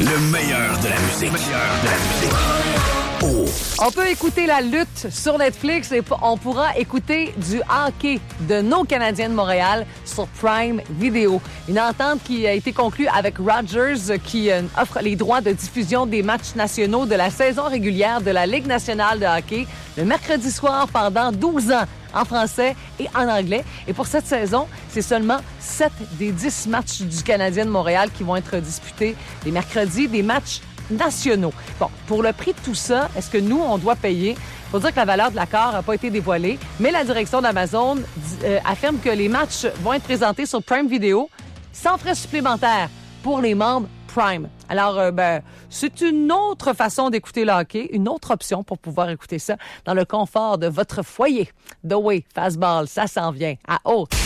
Le meilleur de la musique. Oh. On peut écouter la lutte sur Netflix et on pourra écouter du hockey de nos Canadiens de Montréal sur Prime Video. Une entente qui a été conclue avec Rogers qui offre les droits de diffusion des matchs nationaux de la saison régulière de la Ligue nationale de hockey le mercredi soir pendant 12 ans en français et en anglais. Et pour cette saison, c'est seulement 7 des 10 matchs du Canadien de Montréal qui vont être disputés les mercredis, des matchs nationaux. Bon, pour le prix de tout ça, est-ce que nous, on doit payer? Il faut dire que la valeur de l'accord n'a pas été dévoilée, mais la direction d'Amazon affirme que les matchs vont être présentés sur Prime Video sans frais supplémentaires pour les membres Prime. Alors, c'est une autre façon d'écouter le hockey, une autre option pour pouvoir écouter ça dans le confort de votre foyer. The Way Fastball, ça s'en vient à haute.